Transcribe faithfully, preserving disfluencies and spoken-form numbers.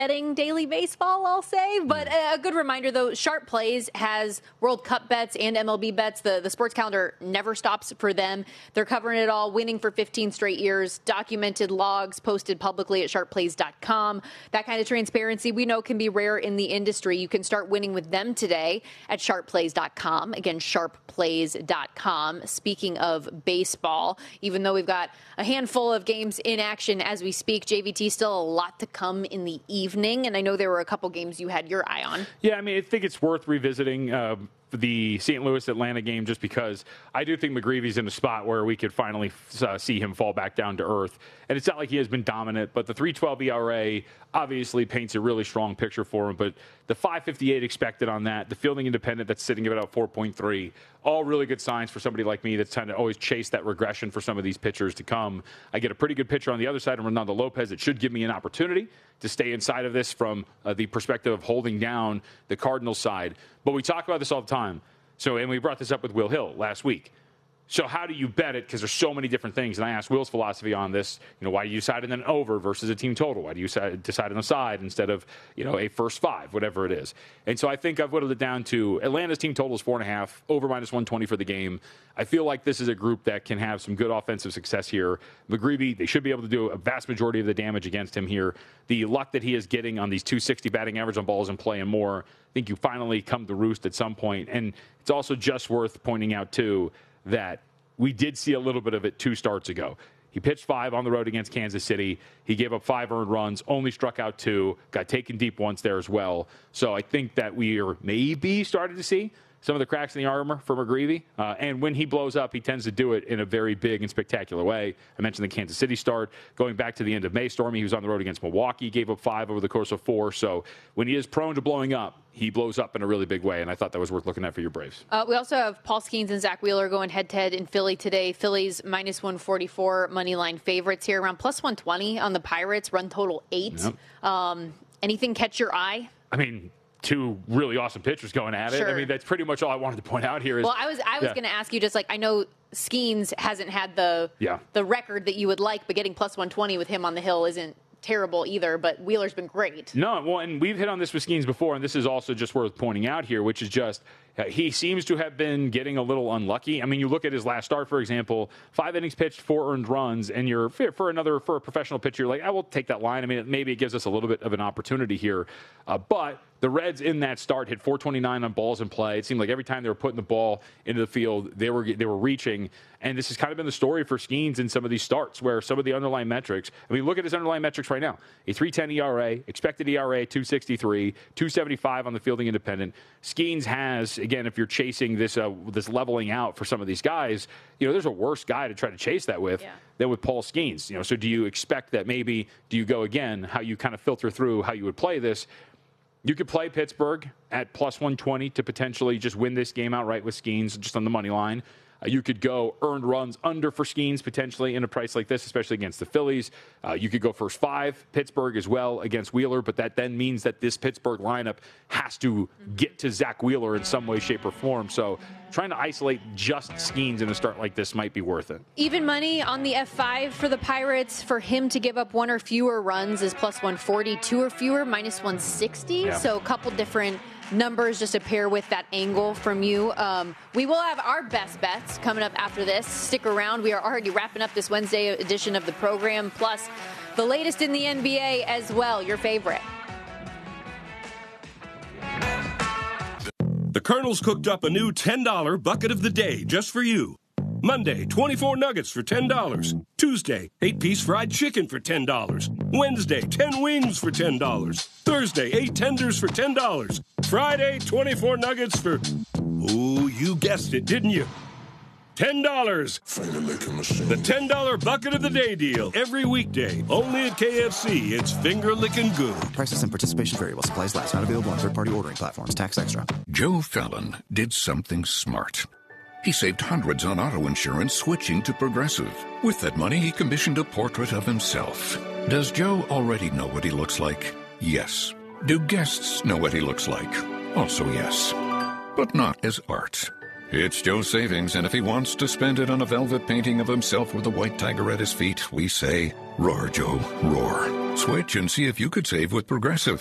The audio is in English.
betting daily baseball, I'll say. But a good reminder, though, Sharp Plays has World Cup bets and M L B bets. The, the sports calendar never stops for them. They're covering it all, winning for fifteen straight years, documented logs posted publicly at sharp plays dot com. That kind of transparency we know can be rare in the industry. You can start winning with them today at sharp plays dot com. Again, sharp plays dot com. Speaking of baseball, even though we've got a handful of games in action as we speak, J V T, still a lot to come in the evening. And I know there were a couple games you had your eye on. Yeah, I mean, I think it's worth revisiting uh, the Saint Louis Atlanta game just because I do think McGreevy's in a spot where we could finally uh, see him fall back down to earth. And it's not like he has been dominant, but the three twelve E R A obviously paints a really strong picture for him. But the five fifty-eight expected on that, the fielding independent that's sitting at about four point three, all really good signs for somebody like me that's trying to always chase that regression for some of these pitchers to come. I get a pretty good pitcher on the other side of Ronaldo Lopez. It should give me an opportunity to stay inside of this from uh, the perspective of holding down the Cardinals side. But we talk about this all the time. So, and we brought this up with Will Hill last week. So how do you bet it? Because there's so many different things. And I asked Will's philosophy on this. You know, why do you decide on an over versus a team total? Why do you decide on a side instead of, you know, a first five, whatever it is? And so I think I've whittled it down to Atlanta's team total is four and a half, over minus one twenty for the game. I feel like this is a group that can have some good offensive success here. McGreevy, they should be able to do a vast majority of the damage against him here. The luck that he is getting on these two sixty batting average on balls in play and more, I think you finally come to roost at some point. And it's also just worth pointing out, too, that we did see a little bit of it two starts ago. He pitched five on the road against Kansas City. He gave up five earned runs, only struck out two, got taken deep once there as well. So I think that we are maybe starting to see some of the cracks in the armor for McGreevy. Uh, and when he blows up, he tends to do it in a very big and spectacular way. I mentioned the Kansas City start. Going back to the end of May, Stormy, he was on the road against Milwaukee, gave up five over the course of four. So when he is prone to blowing up, he blows up in a really big way, and I thought that was worth looking at for your Braves. Uh, we also have Paul Skeens and Zach Wheeler going head-to-head in Philly today. Phillies minus one forty-four money line favorites here, around plus one twenty on the Pirates, run total eight. Yep. Um, anything catch your eye? I mean, two really awesome pitchers going at it. Sure. I mean, that's pretty much all I wanted to point out here. Is, well, I was I was yeah. going to ask you, just like, I know Skeens hasn't had the yeah. the record that you would like, but getting plus one twenty with him on the hill isn't terrible either, but Wheeler's been great. No, well, and we've hit on this with Skeens before, and this is also just worth pointing out here, which is just uh, he seems to have been getting a little unlucky. I mean, you look at his last start, for example, five innings pitched, four earned runs, and you're for another for a professional pitcher, you're like, I will take that line. I mean, maybe it gives us a little bit of an opportunity here, uh, but the Reds in that start hit four twenty-nine on balls in play. It seemed like every time they were putting the ball into the field, they were they were reaching. And this has kind of been the story for Skeens in some of these starts, where some of the underlying metrics. I mean, look at his underlying metrics right now: a three ten E R A, expected E R A two sixty-three, two seventy-five on the fielding independent. Skeens has, again, if you're chasing this uh, this leveling out for some of these guys, you know, there's a worse guy to try to chase that with yeah. than with Paul Skeens. You know, so do you expect that maybe do you go again? How you kind of filter through how you would play this? You could play Pittsburgh at plus one twenty to potentially just win this game outright with Skeens, just on the money line. Uh, you could go earned runs under for Skeens potentially in a price like this, especially against the Phillies. Uh, you could go first five, Pittsburgh as well against Wheeler, but that then means that this Pittsburgh lineup has to get to Zach Wheeler in some way, shape, or form. So trying to isolate just Skeens in a start like this might be worth it. Even money on the F five for the Pirates. For him to give up one or fewer runs is plus one forty, two or fewer, minus one sixty. Yeah. So a couple different numbers just to pair with that angle from you. Um, we will have our best bets coming up after this. Stick around. We are already wrapping up this Wednesday edition of the program, plus the latest in the N B A as well, your favorite. The Colonel's cooked up a new ten dollar bucket of the day just for you. Monday, twenty-four nuggets for ten dollars. Tuesday, eight-piece fried chicken for ten dollars. Wednesday, ten wings for ten dollars. Thursday, eight tenders for ten dollars. Friday, twenty-four nuggets for... Oh, you guessed it, didn't you? ten dollars. The ten dollar bucket of the day deal. Every weekday. Only at K F C. It's finger-licking good. Prices and participation variable. Supplies last. Not available on third-party ordering platforms. Tax extra. Joe Fallon did something smart. He saved hundreds on auto insurance switching to Progressive. With that money, he commissioned a portrait of himself. Does Joe already know what he looks like? Yes. Do guests know what he looks like? Also yes. But not as art. It's Joe's savings, and if he wants to spend it on a velvet painting of himself with a white tiger at his feet, we say, Roar, Joe, roar. Switch and see if you could save with Progressive.